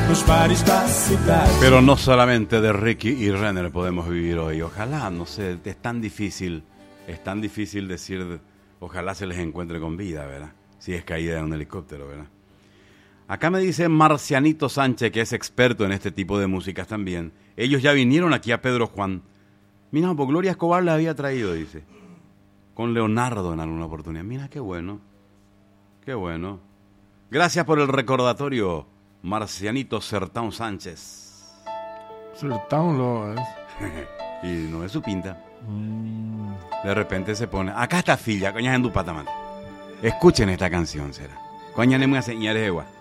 Pero no solamente de Ricky y Renner podemos vivir hoy. Ojalá, no sé, es tan difícil decir, ojalá se les encuentre con vida, ¿verdad? Si es caída de un helicóptero, ¿verdad? Acá me dice Marcianito Sánchez, que es experto en este tipo de músicas también. Ellos ya vinieron aquí a Pedro Juan. Mira, pues Gloria Escobar la había traído, dice. Con Leonardo en alguna oportunidad. Mira, qué bueno. Qué bueno. Gracias por el recordatorio, Marcianito Sertão Sánchez. Sertão lo es. Y no es su pinta. De repente se pone. Acá está Filla, coñas en Dupatamante. Escuchen esta canción, será. Coña, le voy a enseñar agua.